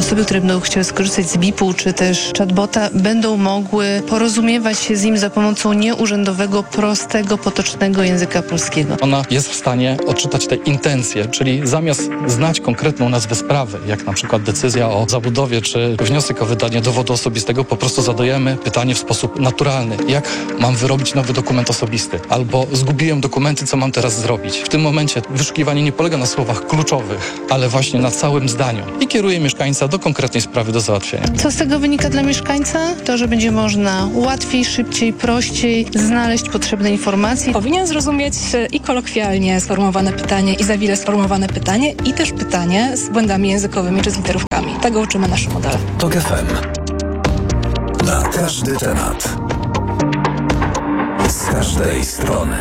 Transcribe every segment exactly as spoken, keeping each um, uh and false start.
osoby, które będą chciały skorzystać z B I P-u czy też chatbota, będą mogły porozumiewać się z nim za pomocą nieurzędowego, prostego, potocznego języka polskiego. Ona jest w stanie odczytać te intencje, czyli zamiast znać konkretną nazwę sprawy, jak na przykład decyzja o zabudowie czy wniosek o wydanie dowodu osobistego, po prostu zadajemy pytanie w sposób naturalny. Jak mam wyrobić nowy dokument osobisty? Albo zgubiłem dokumenty, co mam teraz zrobić? W tym momencie wyszukiwanie nie polega na słowach kluczowych, ale właśnie na całym zdaniu i kieruje mieszkańca do konkretnej sprawy do załatwienia. Co z tego wynika dla mieszkańca? To, że będzie można łatwiej, szybciej, prościej znaleźć potrzebne informacje. Powinien zrozumieć i kolokwialnie sformułowane pytanie, i zawile sformułowane pytanie, i też pytanie z błędami językowymi czy z literówkami. Tego uczymy nasze modele. TOK F M. Na każdy temat. Z każdej strony.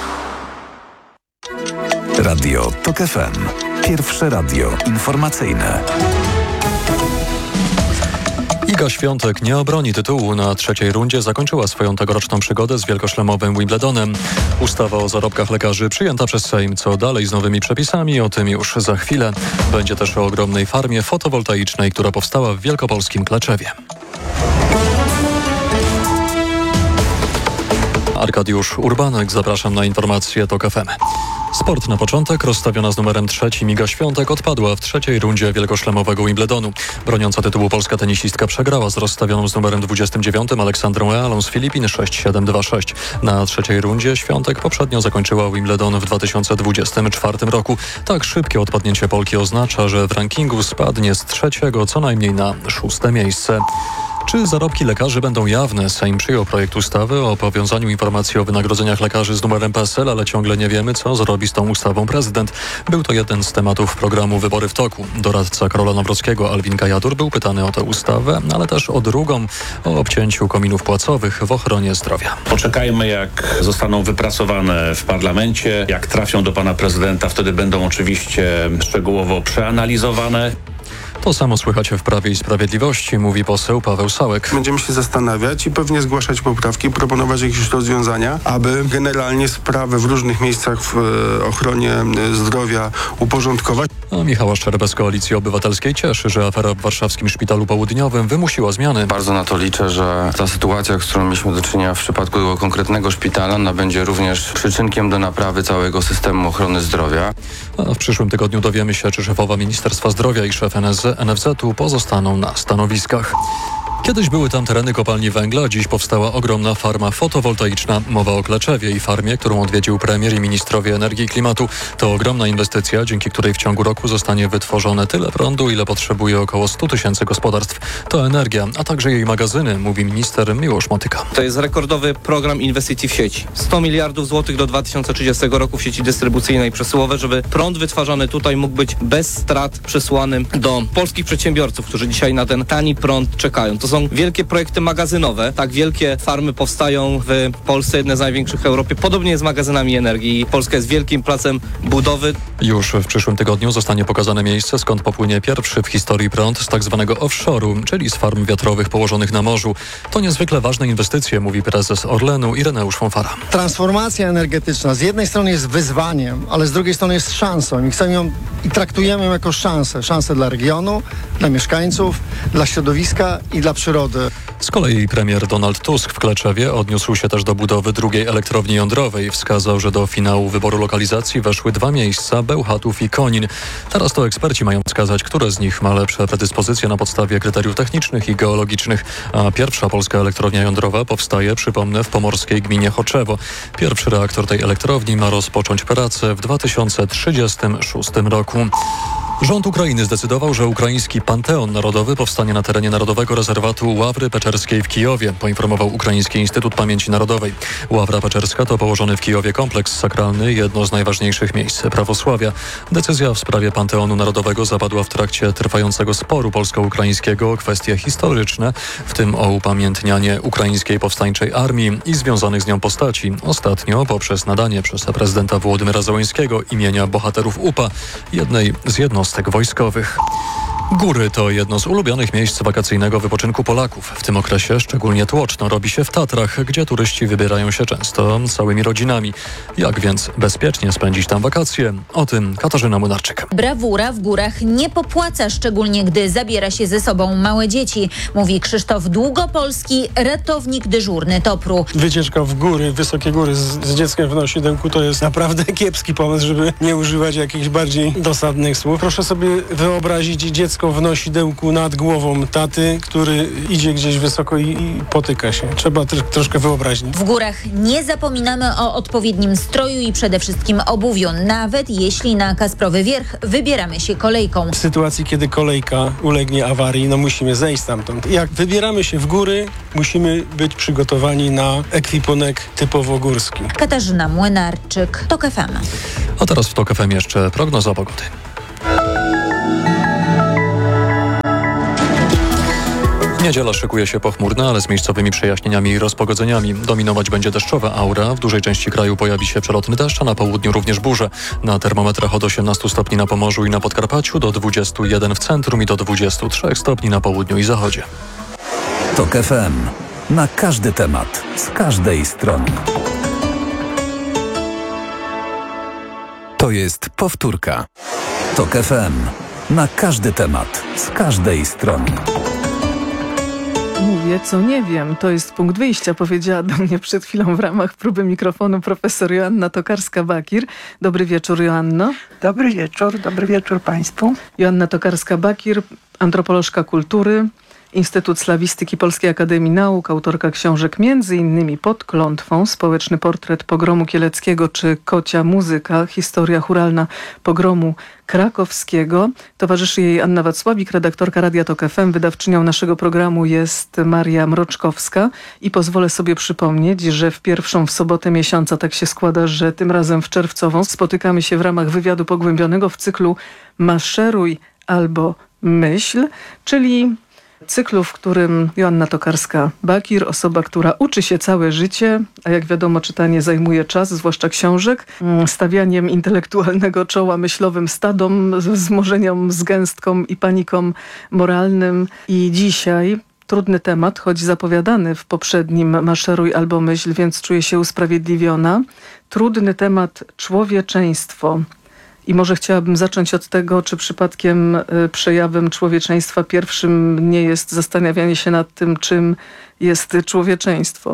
Radio TOK F M. Pierwsze radio informacyjne. Iga Świątek nie obroni tytułu. Na trzeciej rundzie zakończyła swoją tegoroczną przygodę z wielkoszlemowym Wimbledonem. Ustawa o zarobkach lekarzy przyjęta przez Sejm. Co dalej z nowymi przepisami? O tym już za chwilę. Będzie też o ogromnej farmie fotowoltaicznej, która powstała w wielkopolskim Kleczewie. Arkadiusz Urbanek, zapraszam na informacje TOK F M. Sport na początek. Rozstawiona z numerem trzecim Iga Świątek odpadła w trzeciej rundzie wielkoszlemowego Wimbledonu. Broniąca tytułu polska tenisistka przegrała z rozstawioną z numerem dwudziestym dziewiątym Aleksandrą Ealą z Filipin sześć siedem dwa sześć. Na trzeciej rundzie Świątek poprzednio zakończyła Wimbledon w dwa tysiące dwudziestym czwartym roku. Tak szybkie odpadnięcie Polki oznacza, że w rankingu spadnie z trzeciego co najmniej na szóste miejsce. Czy zarobki lekarzy będą jawne? Sejm przyjął projekt ustawy o powiązaniu informacji o wynagrodzeniach lekarzy z numerem P E S E L, ale ciągle nie wiemy, co zrobi z tą ustawą prezydent. Był to jeden z tematów programu Wybory w toku. Doradca Karola Nawrockiego Alwin Kajadur był pytany o tę ustawę, ale też o drugą, o obcięciu kominów płacowych w ochronie zdrowia. Poczekajmy, jak zostaną wypracowane w parlamencie, jak trafią do pana prezydenta, wtedy będą oczywiście szczegółowo przeanalizowane. To samo słychać w Prawie i Sprawiedliwości, mówi poseł Paweł Sałek. Będziemy się zastanawiać i pewnie zgłaszać poprawki, proponować jakieś rozwiązania, aby generalnie sprawy w różnych miejscach w ochronie zdrowia uporządkować. A Michała Szczerbę z Koalicji Obywatelskiej cieszy, że afera w warszawskim Szpitalu Południowym wymusiła zmiany. Bardzo na to liczę, że ta sytuacja, z którą mieliśmy do czynienia w przypadku tego konkretnego szpitala, ona będzie również przyczynkiem do naprawy całego systemu ochrony zdrowia. A w przyszłym tygodniu dowiemy się, czy szefowa Ministerstwa Zdrowia i szef N F Z-u pozostaną na stanowiskach. Kiedyś były tam tereny kopalni węgla, dziś powstała ogromna farma fotowoltaiczna. Mowa o Kleczewie i farmie, którą odwiedził premier i ministrowie energii i klimatu. To ogromna inwestycja, dzięki której w ciągu roku zostanie wytworzone tyle prądu, ile potrzebuje około stu tysięcy gospodarstw. To energia, a także jej magazyny, mówi minister Miłosz Motyka. To jest rekordowy program inwestycji w sieci. sto miliardów złotych do dwa tysiące trzydziestego roku w sieci dystrybucyjnej i przesyłowe, żeby prąd wytwarzany tutaj mógł być bez strat przesłany do polskich przedsiębiorców, którzy dzisiaj na ten tani prąd czekają. To są wielkie projekty magazynowe. Tak wielkie farmy powstają w Polsce, jedne z największych w Europie. Podobnie jest z magazynami energii. Polska jest wielkim placem budowy. Już w przyszłym tygodniu zostanie pokazane miejsce, skąd popłynie pierwszy w historii prąd z tak zwanego offshore'u, czyli z farm wiatrowych położonych na morzu. To niezwykle ważne inwestycje, mówi prezes Orlenu Ireneusz Fonfara. Transformacja energetyczna z jednej strony jest wyzwaniem, ale z drugiej strony jest szansą i chcemy ją i traktujemy ją jako szansę. Szansę dla regionu, dla mieszkańców, dla środowiska i dla przyrody. Z kolei premier Donald Tusk w Kleczewie odniósł się też do budowy drugiej elektrowni jądrowej. Wskazał, że do finału wyboru lokalizacji weszły dwa miejsca, Bełchatów i Konin. Teraz to eksperci mają wskazać, które z nich ma lepsze predyspozycje na podstawie kryteriów technicznych i geologicznych. A pierwsza polska elektrownia jądrowa powstaje, przypomnę, w pomorskiej gminie Choczewo. Pierwszy reaktor tej elektrowni ma rozpocząć pracę w dwa tysiące trzydziestym szóstym roku. Rząd Ukrainy zdecydował, że ukraiński Panteon Narodowy powstanie na terenie Narodowego Rezerwatu Ławry Peczerskiej w Kijowie, poinformował Ukraiński Instytut Pamięci Narodowej. Ławra Peczerska to położony w Kijowie kompleks sakralny, jedno z najważniejszych miejsc prawosławia. Decyzja w sprawie Panteonu Narodowego zapadła w trakcie trwającego sporu polsko-ukraińskiego o kwestie historyczne, w tym o upamiętnianie ukraińskiej powstańczej armii i związanych z nią postaci. Ostatnio poprzez nadanie przez prezydenta Wołodymyra Zełenskiego imienia bohaterów U P A, jednej z jednostek wojskowych. Góry to jedno z ulubionych miejsc wakacyjnego wypoczynku Polaków. W tym okresie szczególnie tłoczno robi się w Tatrach, gdzie turyści wybierają się często całymi rodzinami. Jak więc bezpiecznie spędzić tam wakacje? O tym Katarzyna Młynarczyk. Brawura w górach nie popłaca, szczególnie gdy zabiera się ze sobą małe dzieci, mówi Krzysztof Długopolski, ratownik dyżurny Topru. Wycieczka w góry, wysokie góry z, z dzieckiem w nosidełku to jest naprawdę kiepski pomysł, żeby nie używać jakichś bardziej dosadnych słów. Proszę sobie wyobrazić dziecko w nosidełku nad głową taty, który idzie gdzieś wysoko i, i potyka się. Trzeba tr- troszkę wyobraźni. W górach nie zapominamy o odpowiednim stroju i przede wszystkim obuwiu, nawet jeśli na Kasprowy Wierch wybieramy się kolejką. W sytuacji, kiedy kolejka ulegnie awarii, no musimy zejść stamtąd. Jak wybieramy się w góry, musimy być przygotowani na ekwipunek typowo górski. Katarzyna Młynarczyk, TOK F M. A teraz w TOK F M jeszcze prognoza pogody. Niedziela szykuje się pochmurna, ale z miejscowymi przejaśnieniami i rozpogodzeniami. Dominować będzie deszczowa aura. W dużej części kraju pojawi się przelotny deszcz, a na południu również burze. Na termometrach od osiemnastu stopni na Pomorzu i na Podkarpaciu, do dwudziestu jeden w centrum i do dwudziestu trzech stopni na południu i zachodzie. TOK F M. Na każdy temat, z każdej strony. To jest powtórka. TOK F M. Na każdy temat, z każdej strony. Mówię, co nie wiem. To jest punkt wyjścia, powiedziała do mnie przed chwilą w ramach próby mikrofonu profesor Joanna Tokarska-Bakir. Dobry wieczór, Joanno. Dobry wieczór, dobry wieczór Państwu. Joanna Tokarska-Bakir, antropolożka kultury, Instytut Slawistyki Polskiej Akademii Nauk, autorka książek między innymi Pod klątwą, Społeczny portret pogromu kieleckiego czy Kocia muzyka, historia chóralna pogromu krakowskiego. Towarzyszy jej Anna Wacławik, redaktorka Radia TOK F M. Wydawczynią naszego programu jest Maria Mroczkowska i pozwolę sobie przypomnieć, że w pierwszą w sobotę miesiąca tak się składa, że tym razem w czerwcową spotykamy się w ramach wywiadu pogłębionego w cyklu Maszeruj albo Myśl, czyli cyklu, w którym Joanna Tokarska-Bakir, osoba, która uczy się całe życie, a jak wiadomo czytanie zajmuje czas, zwłaszcza książek, stawianiem intelektualnego czoła myślowym stadom, wzmożeniom z gęstką i paniką moralnym. I dzisiaj trudny temat, choć zapowiadany w poprzednim Maszeruj albo Myśl, więc czuję się usprawiedliwiona. Trudny temat człowieczeństwo. I może chciałabym zacząć od tego, czy przypadkiem y, przejawem człowieczeństwa pierwszym nie jest zastanawianie się nad tym, czym jest człowieczeństwo.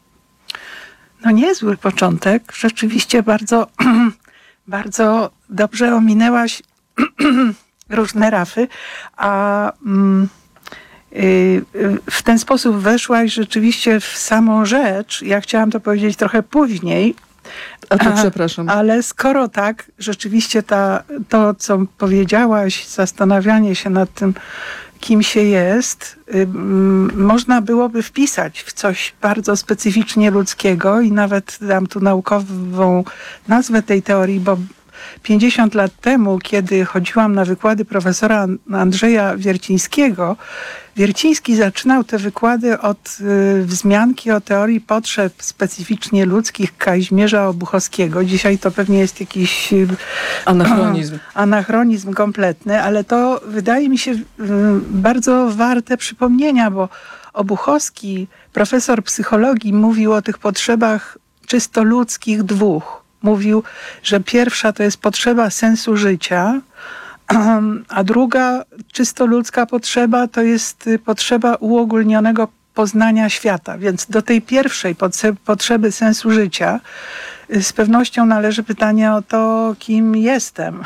No niezły początek. Rzeczywiście bardzo, bardzo dobrze ominęłaś różne rafy, a mm, y, w ten sposób weszłaś rzeczywiście w samą rzecz. Ja chciałam to powiedzieć trochę później, A to przepraszam. Ale skoro tak, rzeczywiście ta, to, co powiedziałaś, zastanawianie się nad tym, kim się jest, y, można byłoby wpisać w coś bardzo specyficznie ludzkiego i nawet dam tu naukową nazwę tej teorii, bo pięćdziesiąt lat temu, kiedy chodziłam na wykłady profesora Andrzeja Wiercińskiego, Wierciński zaczynał te wykłady od y, wzmianki o teorii potrzeb specyficznie ludzkich Kazimierza Obuchowskiego. Dzisiaj to pewnie jest jakiś y, anachronizm. anachronizm kompletny, ale to wydaje mi się y, bardzo warte przypomnienia, bo Obuchowski, profesor psychologii, mówił o tych potrzebach czysto ludzkich dwóch. Mówił, że pierwsza to jest potrzeba sensu życia, a druga czysto ludzka potrzeba to jest potrzeba uogólnionego poznania świata. Więc do tej pierwszej potrzeby sensu życia z pewnością należy pytanie o to, kim jestem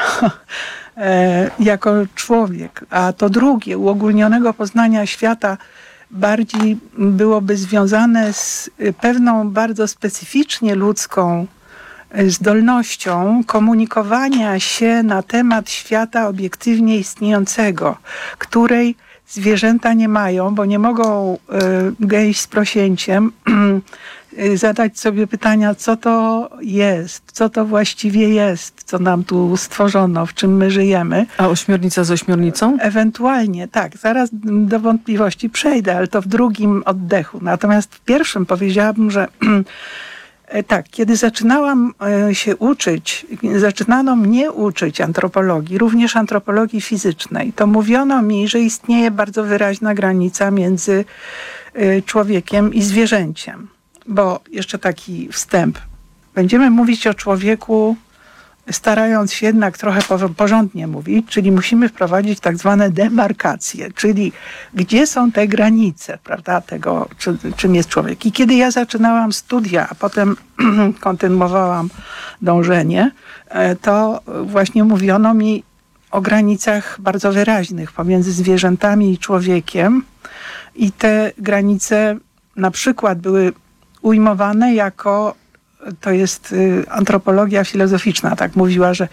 jako człowiek. A to drugie, uogólnionego poznania świata, bardziej byłoby związane z pewną bardzo specyficznie ludzką zdolnością komunikowania się na temat świata obiektywnie istniejącego, której zwierzęta nie mają, bo nie mogą y, gęś z prosięciem y, zadać sobie pytania, co to jest, co to właściwie jest, co nam tu stworzono, w czym my żyjemy. A ośmiornica z ośmiornicą? Ewentualnie, tak. Zaraz do wątpliwości przejdę, ale to w drugim oddechu. Natomiast w pierwszym powiedziałabym, że Tak, kiedy zaczynałam się uczyć, zaczynano mnie uczyć antropologii, również antropologii fizycznej, to mówiono mi, że istnieje bardzo wyraźna granica między człowiekiem i zwierzęciem. Bo jeszcze taki wstęp. Będziemy mówić o człowieku, starając się jednak trochę porządnie mówić, czyli musimy wprowadzić tak zwane demarkacje, czyli gdzie są te granice, prawda, tego, czy, czym jest człowiek. I kiedy ja zaczynałam studia, a potem kontynuowałam dążenie, to właśnie mówiono mi o granicach bardzo wyraźnych pomiędzy zwierzętami i człowiekiem i te granice na przykład były ujmowane jako, to jest antropologia filozoficzna, tak mówiła, że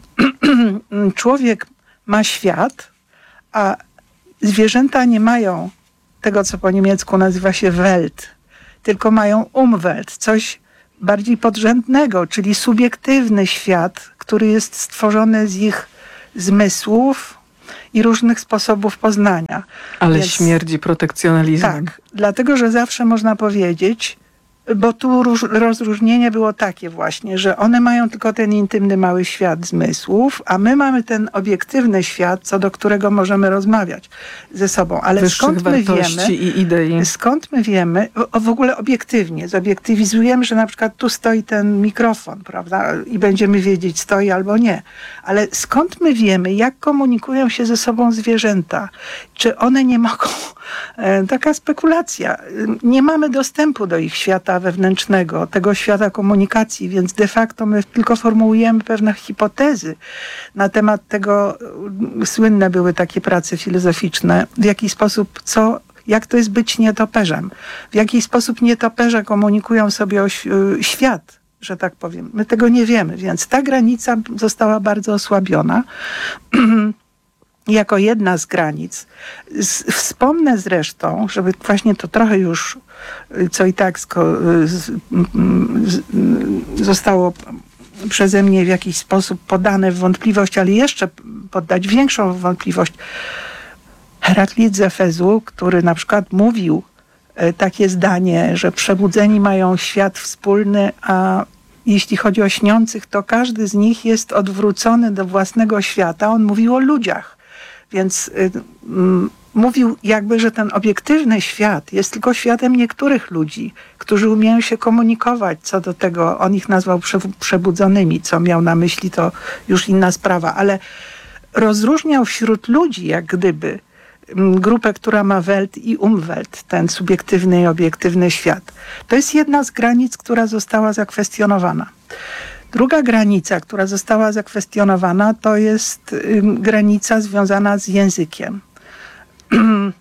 człowiek ma świat, a zwierzęta nie mają tego, co po niemiecku nazywa się Welt, tylko mają Umwelt, coś bardziej podrzędnego, czyli subiektywny świat, który jest stworzony z ich zmysłów i różnych sposobów poznania. Ale Więc, śmierdzi protekcjonalizmem. Tak, dlatego, że zawsze można powiedzieć, bo tu róż, rozróżnienie było takie właśnie, że one mają tylko ten intymny mały świat zmysłów, a my mamy ten obiektywny świat, co do którego możemy rozmawiać ze sobą. Ale wyższych skąd my wartości wiemy, i idei. skąd my wiemy, o, w ogóle obiektywnie, zobiektywizujemy, że na przykład tu stoi ten mikrofon, prawda, i będziemy wiedzieć, stoi albo nie. Ale skąd my wiemy, jak komunikują się ze sobą zwierzęta? Czy one nie mogą... Taka spekulacja. Nie mamy dostępu do ich świata wewnętrznego, tego świata komunikacji, więc de facto my tylko formułujemy pewne hipotezy na temat tego. Słynne były takie prace filozoficzne, w jaki sposób, co, jak to jest być nietoperzem, w jaki sposób nietoperze komunikują sobie o świat, że tak powiem. My tego nie wiemy, więc ta granica została bardzo osłabiona. Jako jedna z granic. Wspomnę zresztą, żeby właśnie to trochę już, co i tak zostało przeze mnie w jakiś sposób podane w wątpliwość, ale jeszcze poddać większą wątpliwość. Heraklit z Efezu, który na przykład mówił takie zdanie, że przebudzeni mają świat wspólny, a jeśli chodzi o śniących, to każdy z nich jest odwrócony do własnego świata. On mówił o ludziach. Więc y, y, mówił jakby, że ten obiektywny świat jest tylko światem niektórych ludzi, którzy umieją się komunikować co do tego. On ich nazwał prze, przebudzonymi, co miał na myśli, to już inna sprawa. Ale rozróżniał wśród ludzi, jak gdyby, y, grupę, która ma Welt i Umwelt, ten subiektywny i obiektywny świat. To jest jedna z granic, która została zakwestionowana. Druga granica, która została zakwestionowana, to jest y, granica związana z językiem. y,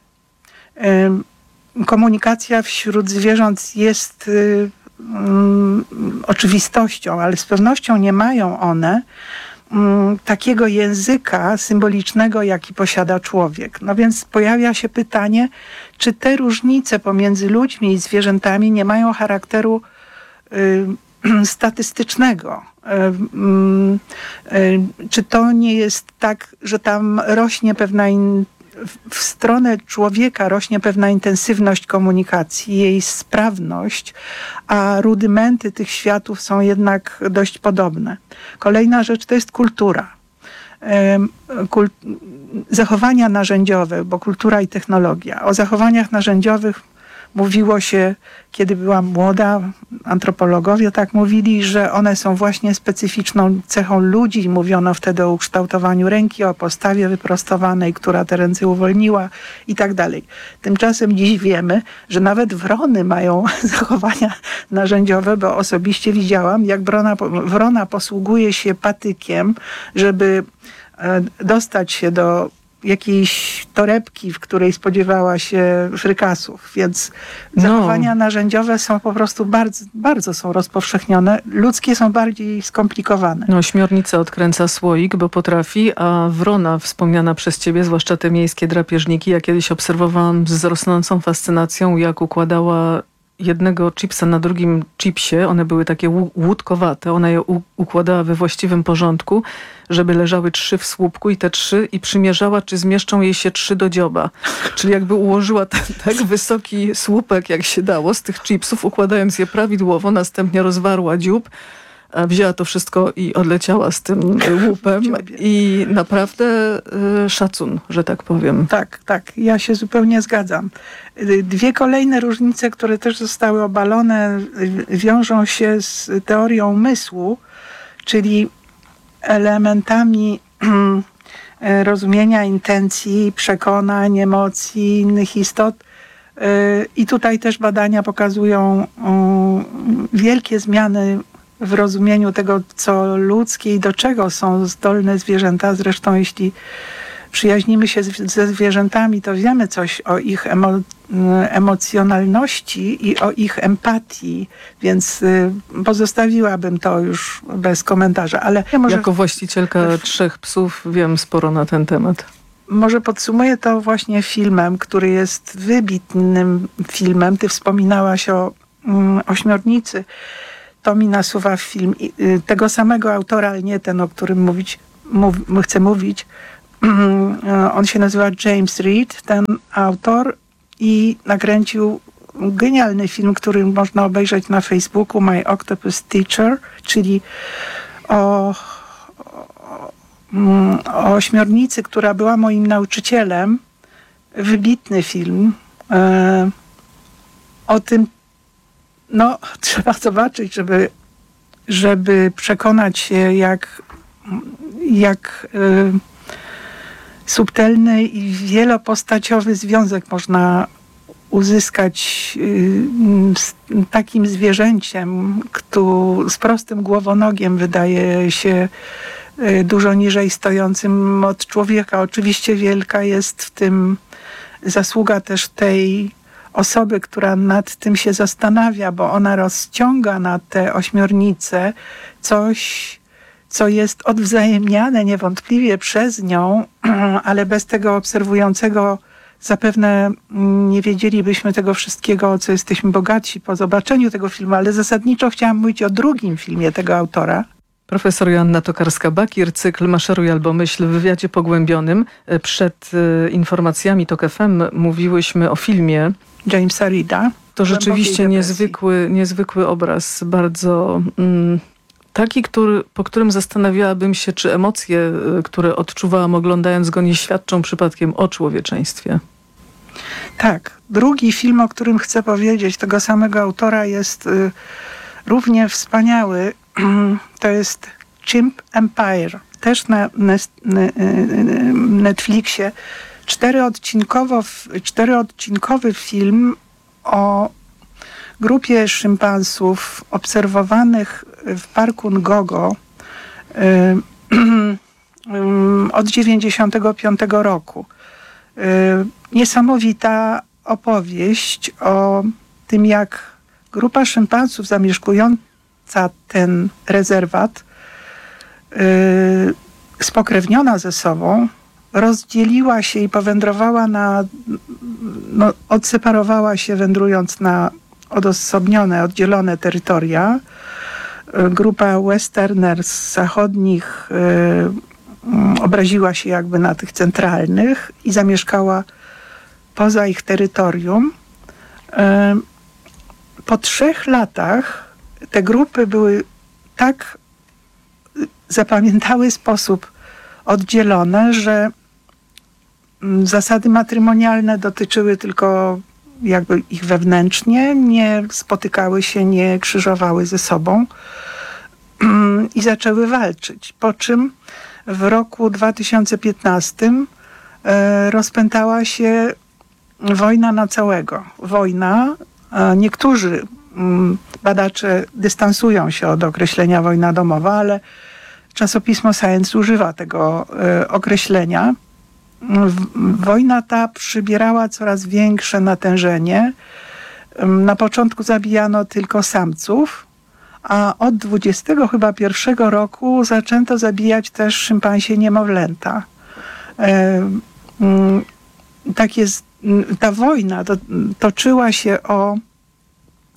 komunikacja wśród zwierząt jest y, y, oczywistością, ale z pewnością nie mają one y, takiego języka symbolicznego, jaki posiada człowiek. No więc pojawia się pytanie, czy te różnice pomiędzy ludźmi i zwierzętami nie mają charakteru y, statystycznego. Czy to nie jest tak, że tam rośnie pewna in, w stronę człowieka rośnie pewna intensywność komunikacji, jej sprawność, a rudymenty tych światów są jednak dość podobne. Kolejna rzecz to jest kultura. Kult, zachowania narzędziowe, bo kultura i technologia. O zachowaniach narzędziowych mówiło się, kiedy byłam młoda, antropologowie tak mówili, że one są właśnie specyficzną cechą ludzi. Mówiono wtedy o ukształtowaniu ręki, o postawie wyprostowanej, która te ręce uwolniła i tak dalej. Tymczasem dziś wiemy, że nawet wrony mają zachowania narzędziowe, bo osobiście widziałam, jak wrona, wrona posługuje się patykiem, żeby dostać się do jakiejś torebki, w której spodziewała się frykasów, więc no. zachowania narzędziowe są po prostu bardzo, bardzo są rozpowszechnione. Ludzkie są bardziej skomplikowane. No, ośmiornica odkręca słoik, bo potrafi, a wrona wspomniana przez ciebie, zwłaszcza te miejskie drapieżniki, ja kiedyś obserwowałam z rosnącą fascynacją, jak układała jednego chipsa na drugim chipsie, one były takie łu- łódkowate, ona je u- układała we właściwym porządku, żeby leżały trzy w słupku i te trzy i przymierzała, czy zmieszczą jej się trzy do dzioba. Czyli jakby ułożyła ten, tak wysoki słupek, jak się dało, z tych chipsów, układając je prawidłowo, następnie rozwarła dziób, a wzięła to wszystko i odleciała z tym łupem i naprawdę y, szacun, że tak powiem. Tak, tak, ja się zupełnie zgadzam. Dwie kolejne różnice, które też zostały obalone, wiążą się z teorią umysłu, czyli elementami rozumienia intencji, przekonań, emocji innych istot. I tutaj też badania pokazują wielkie zmiany w rozumieniu tego, co ludzkie i do czego są zdolne zwierzęta. Zresztą jeśli przyjaźnimy się z, ze zwierzętami, to wiemy coś o ich emo, emocjonalności i o ich empatii, więc y, pozostawiłabym to już bez komentarza. Ale ja może, jako właścicielka trzech psów wiem sporo na ten temat. Może podsumuję to właśnie filmem, który jest wybitnym filmem. Ty wspominałaś o mm, Ośmiornicy. To mi nasuwa film y, tego samego autora, ale nie ten, o którym mówić, mów, chcę mówić. On się nazywa James Reed, ten autor, i nakręcił genialny film, który można obejrzeć na Facebooku, My Octopus Teacher, czyli o, o, o ośmiornicy, która była moim nauczycielem. Wybitny film. E, o tym, no, trzeba zobaczyć, żeby, żeby przekonać się, jak, jak e, subtelny i wielopostaciowy związek można uzyskać z takim zwierzęciem, który z prostym głowonogiem wydaje się dużo niżej stojącym od człowieka. Oczywiście wielka jest w tym zasługa też tej osoby, która nad tym się zastanawia, bo ona rozciąga na te ośmiornice coś, co jest odwzajemniane niewątpliwie przez nią, ale bez tego obserwującego zapewne nie wiedzielibyśmy tego wszystkiego, o co jesteśmy bogatsi po zobaczeniu tego filmu, ale zasadniczo chciałam mówić o drugim filmie tego autora. Profesor Joanna Tokarska-Bakir, cykl Maszeruj albo myśl w wywiadzie pogłębionym. Przed y, informacjami Tok F M mówiłyśmy o filmie Jamesa Reeda. To rzeczywiście niezwykły, niezwykły obraz, bardzo... Mm, Taki, który, po którym zastanawiałabym się, czy emocje, które odczuwałam oglądając go, nie świadczą przypadkiem o człowieczeństwie. Tak. Drugi film, o którym chcę powiedzieć, tego samego autora, jest y, równie wspaniały. To jest Chimp Empire. Też na Netflixie. Czteroodcinkowo, czteroodcinkowy film o grupie szympansów obserwowanych w parku Ngogo y, y, od dziewięćdziesiątego piątego roku. Y, niesamowita opowieść o tym, jak grupa szympansów zamieszkująca ten rezerwat, y, spokrewniona ze sobą, rozdzieliła się i powędrowała na, no, odseparowała się, wędrując na odosobnione, oddzielone terytoria. Grupa westerners z zachodnich y, obraziła się jakby na tych centralnych i zamieszkała poza ich terytorium. Y, po trzech latach te grupy były tak, zapamiętały sposób oddzielone, że y, zasady matrymonialne dotyczyły tylko jakby ich wewnętrznie, nie spotykały się, nie krzyżowały ze sobą i zaczęły walczyć. Po czym w roku dwa tysiące piętnastym e, rozpętała się wojna na całego. Wojna, e, niektórzy m, badacze dystansują się od określenia wojna domowa, ale czasopismo Science używa tego e, określenia. Wojna ta przybierała coraz większe natężenie. Na początku zabijano tylko samców, a od dwudziestego chyba pierwszego roku zaczęto zabijać też szympansie niemowlęta. Tak jest, ta wojna to, toczyła się o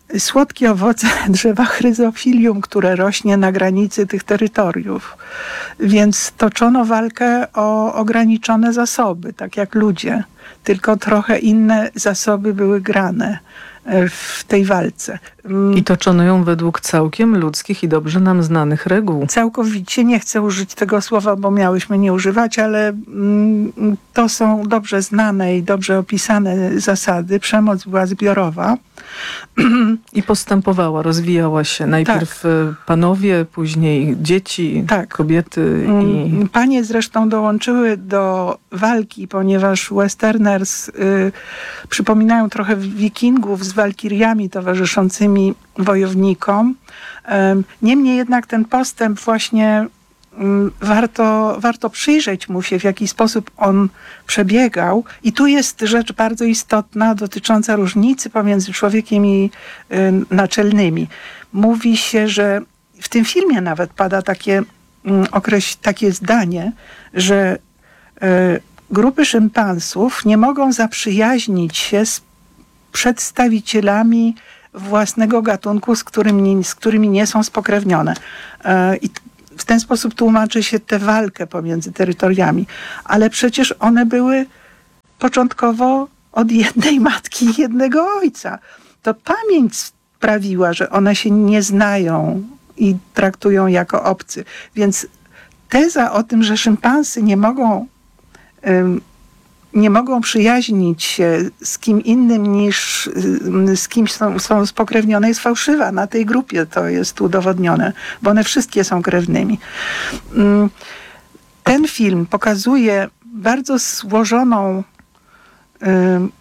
słodkie owoce drzewa chryzofilium, które rośnie na granicy tych terytoriów. Więc toczono walkę o ograniczone zasoby, tak jak ludzie. Tylko trochę inne zasoby były grane w tej walce. I toczono ją według całkiem ludzkich i dobrze nam znanych reguł. Całkowicie nie chcę użyć tego słowa, bo miałyśmy nie używać, ale mm, to są dobrze znane i dobrze opisane zasady. Przemoc była zbiorowa. I postępowała, rozwijała się. Najpierw tak. panowie, później dzieci, tak. kobiety. I... Panie zresztą dołączyły do walki, ponieważ westerners y, przypominają trochę wikingów z walkiriami towarzyszącymi wojownikom. Y, niemniej jednak ten postęp właśnie Warto, warto przyjrzeć mu się, w jaki sposób on przebiegał. I tu jest rzecz bardzo istotna dotycząca różnicy pomiędzy człowiekiem i y, naczelnymi. Mówi się, że w tym filmie nawet pada takie, y, okreś, takie zdanie, że y, grupy szympansów nie mogą zaprzyjaźnić się z przedstawicielami własnego gatunku, z którymi, z którymi nie są spokrewnione. Y, i W ten sposób tłumaczy się tę walkę pomiędzy terytoriami. Ale przecież one były początkowo od jednej matki i jednego ojca. To pamięć sprawiła, że one się nie znają i traktują jako obcy. Więc teza o tym, że szympansy nie mogą, ym, nie mogą przyjaźnić się z kim innym niż y, z kimś są, są spokrewnione, jest fałszywa. Na tej grupie to jest udowodnione, bo one wszystkie są krewnymi. Ym, ten film pokazuje bardzo złożoną ym,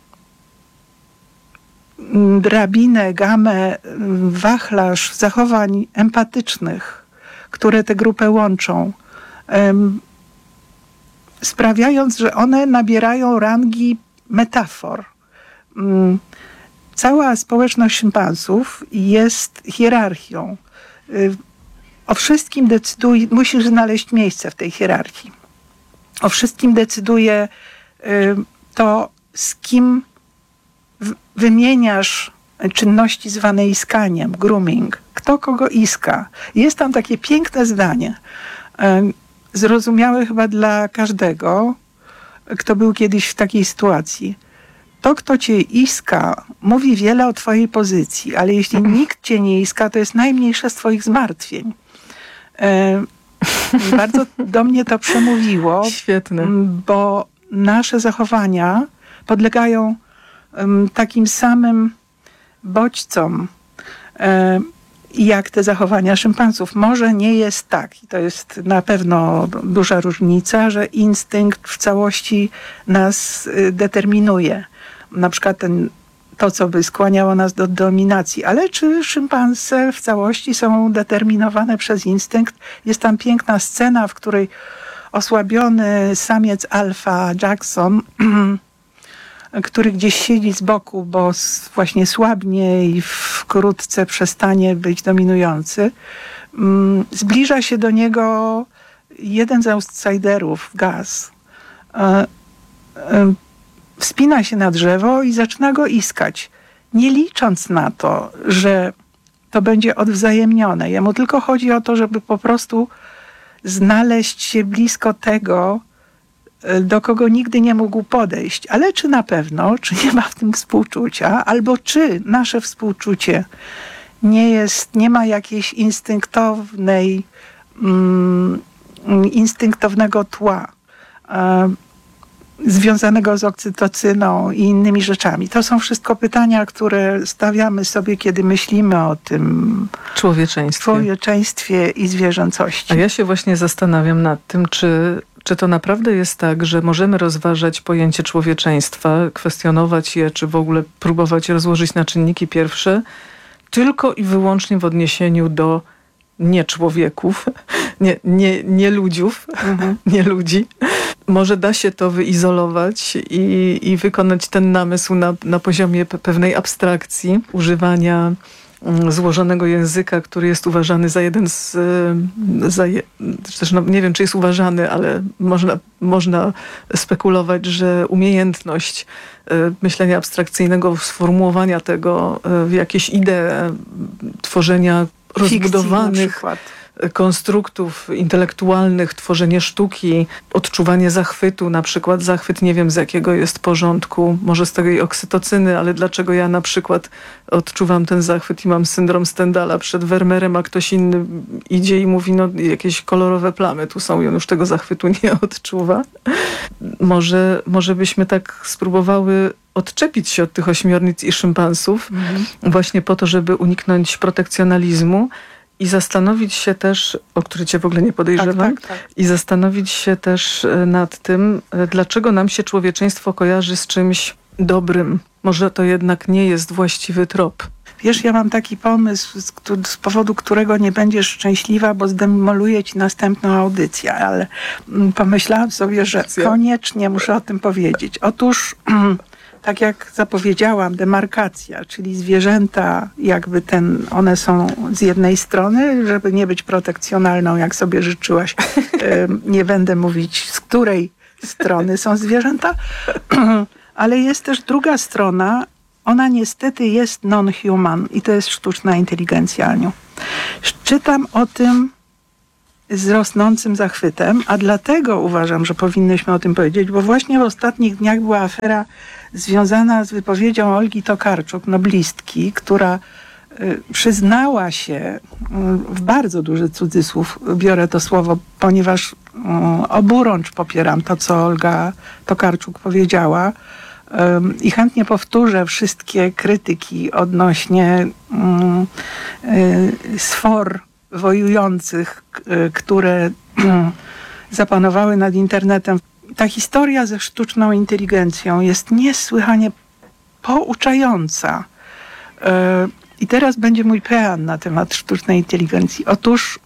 drabinę, gamę, wachlarz zachowań empatycznych, które tę grupę łączą. Ym, sprawiając, że one nabierają rangi metafor. Cała społeczność szympansów jest hierarchią. O wszystkim decyduje, musisz znaleźć miejsce w tej hierarchii. O wszystkim decyduje to, z kim wymieniasz czynności zwane iskaniem, grooming. Kto kogo iska. Jest tam takie piękne zdanie, zrozumiałe chyba dla każdego, kto był kiedyś w takiej sytuacji. To, kto cię iska, mówi wiele o twojej pozycji, ale jeśli nikt cię nie iska, to jest najmniejsze z twoich zmartwień. E, bardzo do mnie to przemówiło. Świetne. Bo nasze zachowania podlegają um, takim samym bodźcom, e, jak te zachowania szympansów. Może nie jest tak, i to jest na pewno duża różnica, że instynkt w całości nas determinuje. Na przykład ten, to, co by skłaniało nas do dominacji. Ale czy szympanse w całości są determinowane przez instynkt? Jest tam piękna scena, w której osłabiony samiec alfa Jackson który gdzieś siedzi z boku, bo właśnie słabnie i wkrótce przestanie być dominujący. Zbliża się do niego jeden z outsiderów, Gaz. Wspina się na drzewo i zaczyna go iskać, nie licząc na to, że to będzie odwzajemnione. Jemu tylko chodzi o to, żeby po prostu znaleźć się blisko tego, do kogo nigdy nie mógł podejść. Ale czy na pewno, czy nie ma w tym współczucia, albo czy nasze współczucie nie jest, nie ma jakiejś instynktownej, mm, instynktownego tła e, związanego z oksytocyną i innymi rzeczami. To są wszystko pytania, które stawiamy sobie, kiedy myślimy o tym człowieczeństwie, człowieczeństwie i zwierzęcości. A ja się właśnie zastanawiam nad tym, czy Czy to naprawdę jest tak, że możemy rozważać pojęcie człowieczeństwa, kwestionować je, czy w ogóle próbować rozłożyć na czynniki pierwsze, tylko i wyłącznie w odniesieniu do nieczłowieków, nie, nie, nie ludziów, mhm. nie ludzi. Może da się to wyizolować i, i wykonać ten namysł na, na poziomie pewnej abstrakcji, używania złożonego języka, który jest uważany za jeden z, za je, też no, nie wiem, czy jest uważany, ale można, można spekulować, że umiejętność myślenia abstrakcyjnego, sformułowania tego w jakieś idee, tworzenia rozbudowanych konstruktów intelektualnych, tworzenie sztuki, odczuwanie zachwytu, na przykład zachwyt, nie wiem z jakiego jest porządku, może z tej oksytocyny, ale dlaczego ja na przykład odczuwam ten zachwyt i mam syndrom Stendala przed Vermeerem, a ktoś inny idzie i mówi, no jakieś kolorowe plamy tu są i on już tego zachwytu nie odczuwa. Może, może byśmy tak spróbowały odczepić się od tych ośmiornic i szympansów mhm. właśnie po to, żeby uniknąć protekcjonalizmu i zastanowić się też, o który cię w ogóle nie podejrzewam, tak, tak, tak. i zastanowić się też nad tym, dlaczego nam się człowieczeństwo kojarzy z czymś dobrym. Może to jednak nie jest właściwy trop. Wiesz, ja mam taki pomysł, z, z powodu którego nie będziesz szczęśliwa, bo zdemoluję ci następną audycję, ale pomyślałam sobie, że koniecznie muszę o tym powiedzieć. Otóż tak jak zapowiedziałam, demarkacja, czyli zwierzęta, jakby ten, one są z jednej strony, żeby nie być protekcjonalną, jak sobie życzyłaś, nie będę mówić, z której strony są zwierzęta, ale jest też druga strona, ona niestety jest non-human i to jest sztuczna inteligencja, Aniu. Czytam o tym z rosnącym zachwytem, a dlatego uważam, że powinnyśmy o tym powiedzieć, bo właśnie w ostatnich dniach była afera związana z wypowiedzią Olgi Tokarczuk, noblistki, która y, przyznała się, y, w bardzo duży cudzysłów biorę to słowo, ponieważ y, oburącz popieram to, co Olga Tokarczuk powiedziała, y, i chętnie powtórzę wszystkie krytyki odnośnie y, y, sfor wojujących, y, które y, zapanowały nad internetem. Ta historia ze sztuczną inteligencją jest niesłychanie pouczająca. I teraz będzie mój pean na temat sztucznej inteligencji. Otóż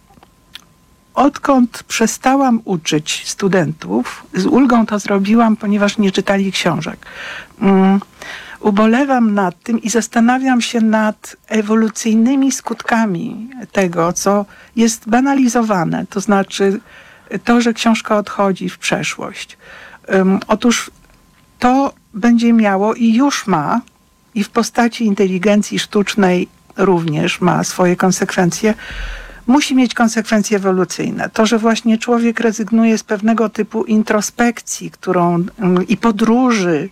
odkąd przestałam uczyć studentów, z ulgą to zrobiłam, ponieważ nie czytali książek, um, ubolewam nad tym i zastanawiam się nad ewolucyjnymi skutkami tego, co jest banalizowane. To znaczy to, że książka odchodzi w przeszłość. Um, otóż to będzie miało i już ma, i w postaci inteligencji sztucznej również ma swoje konsekwencje, musi mieć konsekwencje ewolucyjne. To, że właśnie człowiek rezygnuje z pewnego typu introspekcji, którą i podróży,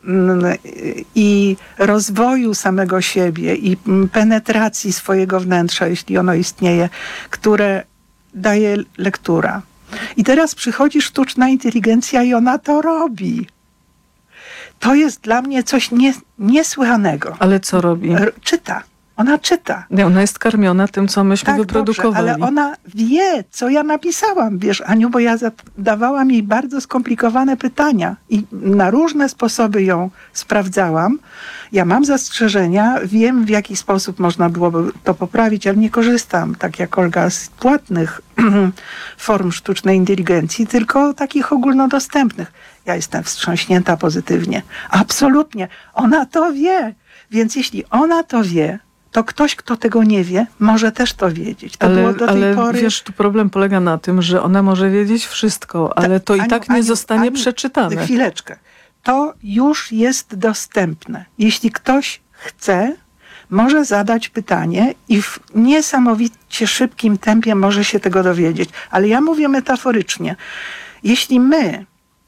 i rozwoju samego siebie, i penetracji swojego wnętrza, jeśli ono istnieje, które daje lektura. I teraz przychodzi sztuczna inteligencja i ona to robi. To jest dla mnie coś nie, niesłychanego. Ale co robi? R- czyta. Ona czyta. Nie, ona jest karmiona tym, co myśmy tak, wyprodukowali. Dobrze, ale ona wie, co ja napisałam, wiesz, Aniu, bo ja zadawałam jej bardzo skomplikowane pytania i na różne sposoby ją sprawdzałam. Ja mam zastrzeżenia, wiem, w jaki sposób można byłoby to poprawić, ale nie korzystam, tak jak Olga, z płatnych form sztucznej inteligencji, tylko takich ogólnodostępnych. Ja jestem wstrząśnięta pozytywnie. Absolutnie. Ona to wie. Więc jeśli ona to wie, to ktoś, kto tego nie wie, może też to wiedzieć. To ale było do tej ale pory... wiesz, tu problem polega na tym, że ona może wiedzieć wszystko, ale to Aniu, i tak nie Aniu, zostanie Aniu, przeczytane. Chwileczkę. To już jest dostępne. Jeśli ktoś chce, może zadać pytanie i w niesamowicie szybkim tempie może się tego dowiedzieć. Ale ja mówię metaforycznie. Jeśli my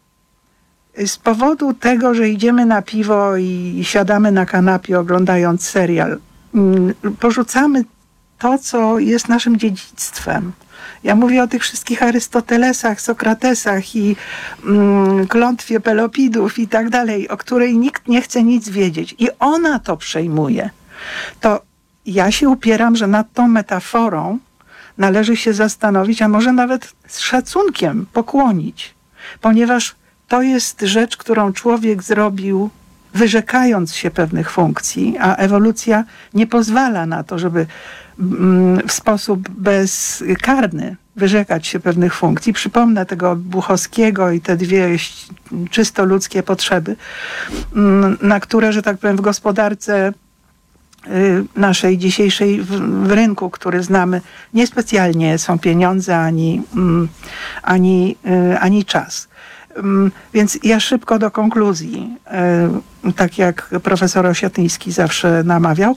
z powodu tego, że idziemy na piwo i siadamy na kanapie oglądając serial, porzucamy to, co jest naszym dziedzictwem. Ja mówię o tych wszystkich Arystotelesach, Sokratesach i mm, klątwie Pelopidów i tak dalej, o której nikt nie chce nic wiedzieć. I ona to przejmuje. To ja się upieram, że nad tą metaforą należy się zastanowić, a może nawet z szacunkiem pokłonić. Ponieważ to jest rzecz, którą człowiek zrobił, wyrzekając się pewnych funkcji, a ewolucja nie pozwala na to, żeby w sposób bezkarny wyrzekać się pewnych funkcji. Przypomnę tego Buchowskiego i te dwie czysto ludzkie potrzeby, na które, że tak powiem, w gospodarce naszej dzisiejszej w, w rynku, który znamy, niespecjalnie są pieniądze ani, ani, ani czas. Więc ja szybko do konkluzji, tak jak profesor Osiatyński zawsze namawiał.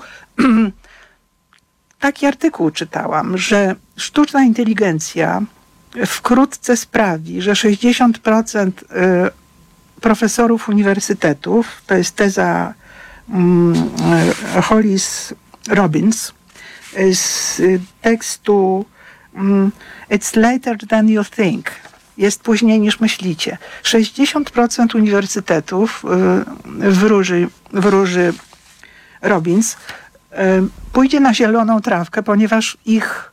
Taki artykuł czytałam, że sztuczna inteligencja wkrótce sprawi, że sześćdziesiąt procent profesorów uniwersytetów, to jest teza Hollis Robbins, z tekstu It's later than you think. Jest później niż myślicie. sześćdziesiąt procent uniwersytetów, wróży, wróży Robbins, pójdzie na zieloną trawkę, ponieważ ich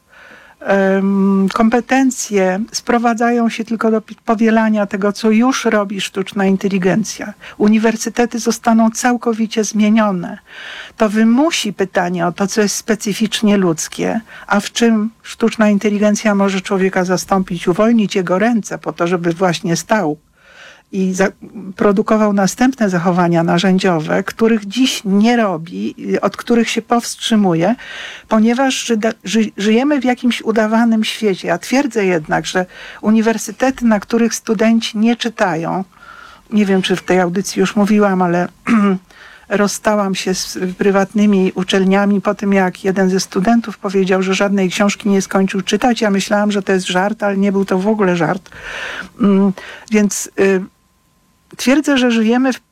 kompetencje sprowadzają się tylko do powielania tego, co już robi sztuczna inteligencja. Uniwersytety zostaną całkowicie zmienione. To wymusi pytanie o to, co jest specyficznie ludzkie, a w czym sztuczna inteligencja może człowieka zastąpić, uwolnić jego ręce po to, żeby właśnie stał i za- produkował następne zachowania narzędziowe, których dziś nie robi, od których się powstrzymuje, ponieważ ży- ży- żyjemy w jakimś udawanym świecie. Ja twierdzę jednak, że uniwersytety, na których studenci nie czytają, nie wiem, czy w tej audycji już mówiłam, ale rozstałam się z prywatnymi uczelniami po tym, jak jeden ze studentów powiedział, że żadnej książki nie skończył czytać. Ja myślałam, że to jest żart, ale nie był to w ogóle żart. Więc y, twierdzę, że żyjemy w